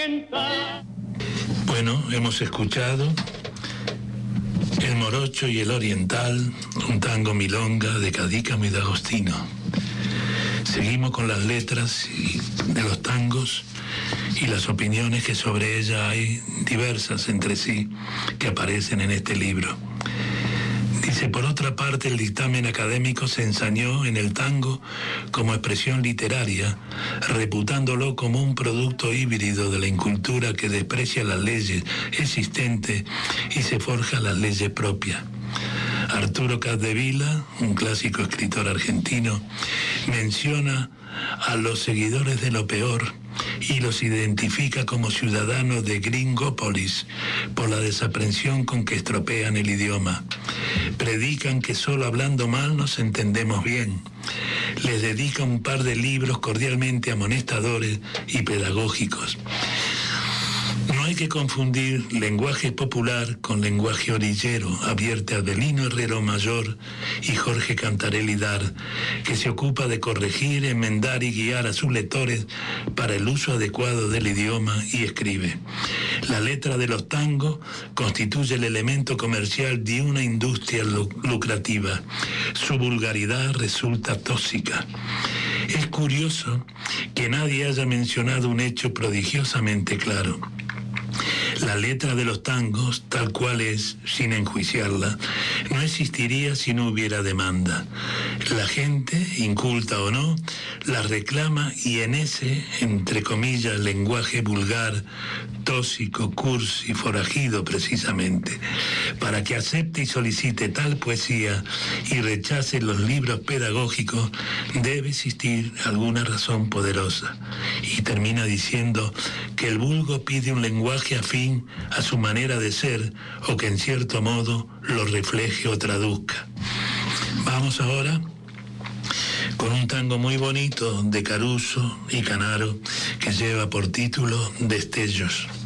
Bueno, hemos escuchado El Morocho y el Oriental, un tango milonga de Cadícamo y de Agostino. Seguimos con las letras de los tangos y las opiniones que sobre ella hay diversas entre sí que aparecen en este libro. Dice, por otra parte, el dictamen académico se ensañó en el tango como expresión literaria, reputándolo como un producto híbrido de la incultura que desprecia las leyes existentes y se forja las leyes propias. Arturo Capdevila, un clásico escritor argentino, menciona a los seguidores de lo peor y los identifica como ciudadanos de Gringópolis por la desaprensión con que estropean el idioma. Predican que solo hablando mal nos entendemos bien. Les dedica un par de libros cordialmente amonestadores y pedagógicos. No hay que confundir lenguaje popular con lenguaje orillero, advierte Adelino Herrero Mayor y Jorge Cantarelli Dar, que se ocupa de corregir, enmendar y guiar a sus lectores para el uso adecuado del idioma, y escribe: la letra de los tangos constituye el elemento comercial de una industria lucrativa. Su vulgaridad resulta tóxica. Es curioso que nadie haya mencionado un hecho prodigiosamente claro. La letra de los tangos, tal cual es, sin enjuiciarla, no existiría si no hubiera demanda. La gente, inculta o no, la reclama, y en ese, entre comillas, lenguaje vulgar, tóxico, cursi, forajido precisamente, para que acepte y solicite tal poesía y rechace los libros pedagógicos, debe existir alguna razón poderosa. Y termina diciendo que el vulgo pide un lenguaje afín a su manera de ser, o que en cierto modo lo refleje o traduzca. Vamos ahora con un tango muy bonito de Caruso y Canaro que lleva por título Destellos.